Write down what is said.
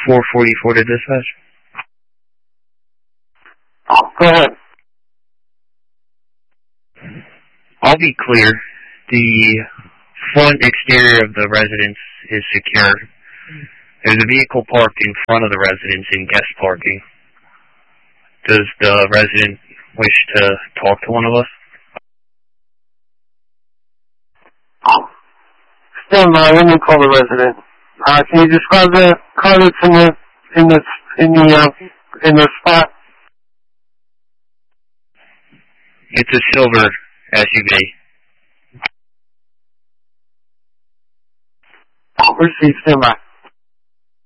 444 to dispatch. Go ahead. I'll be clear. The front exterior of the residence is secure. There's a vehicle parked in front of the residence in guest parking. Does the resident wish to talk to one of us? Stand by. Let me call the resident. Can you describe the car that's in the spot? It's a silver SUV. Receive. Stand by.